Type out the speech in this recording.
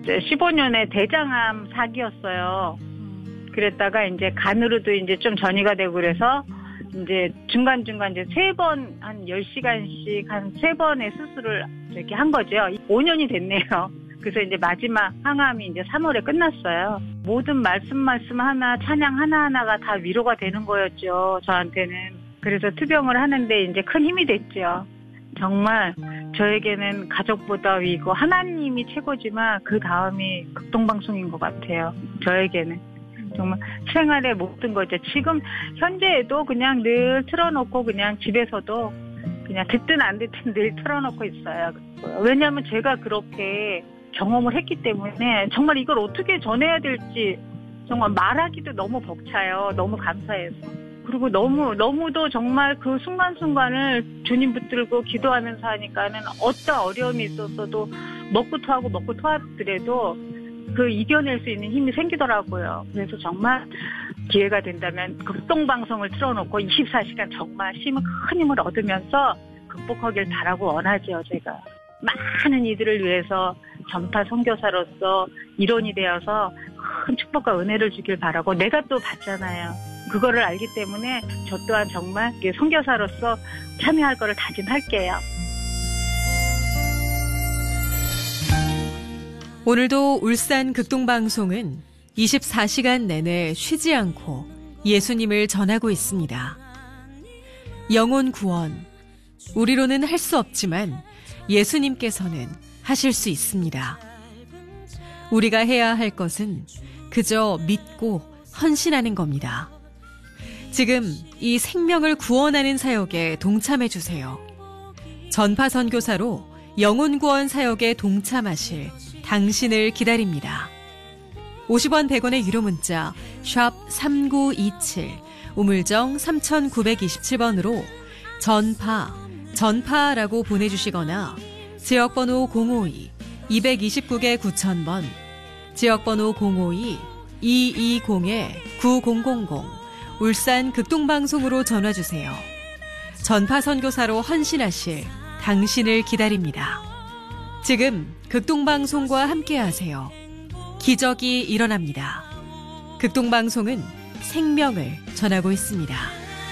15년에 대장암 사기였어요. 그랬다가 이제 간으로도 이제 좀 전이가 되고 그래서 이제 중간중간 이제 3번, 한 10시간씩 한 3번의 수술을 이렇게 한 거죠. 5년이 됐네요. 그래서 이제 마지막 항암이 이제 3월에 끝났어요. 모든 말씀 하나, 찬양 하나하나가 다 위로가 되는 거였죠, 저한테는. 그래서 투병을 하는데 이제 큰 힘이 됐죠. 정말 저에게는 가족보다 위고 하나님이 최고지만 그 다음이 극동방송인 것 같아요. 저에게는. 정말 생활의 모든 거죠. 지금 현재에도 그냥 늘 틀어놓고 그냥 집에서도 그냥 듣든 안 듣든 늘 틀어놓고 있어요. 왜냐하면 제가 그렇게 경험을 했기 때문에 정말 이걸 어떻게 전해야 될지 정말 말하기도 너무 벅차요. 너무 감사해서. 그리고 너무도 정말 그 순간순간을 주님 붙들고 기도하면서 하니까는 어떤 어려움이 있었어도 먹고 토하더라도 그 이겨낼 수 있는 힘이 생기더라고요. 그래서 정말 기회가 된다면 극동방송을 틀어놓고 24시간 정말 큰 힘을 얻으면서 극복하길 바라고 원하죠, 제가. 많은 이들을 위해서 전파 선교사로서 일원이 되어서 큰 축복과 은혜를 주길 바라고 내가 또 받잖아요. 그거를 알기 때문에 저 또한 정말 선교사로서 참여할 거를 다짐할게요. 오늘도 울산 극동방송은 24시간 내내 쉬지 않고 예수님을 전하고 있습니다. 영혼 구원. 우리로는 할 수 없지만 예수님께서는 하실 수 있습니다. 우리가 해야 할 것은 그저 믿고 헌신하는 겁니다. 지금 이 생명을 구원하는 사역에 동참해 주세요. 전파 선교사로 영혼 구원 사역에 동참하실 당신을 기다립니다. 50원 100원의 유료 문자 샵 3927 우물정 3927번으로 전파라고 보내주시거나 지역번호 052-229개 9000번 지역번호 052-220-9000 울산 극동방송으로 전화주세요. 전파 선교사로 헌신하실 당신을 기다립니다. 지금 극동방송과 함께하세요. 기적이 일어납니다. 극동방송은 생명을 전하고 있습니다.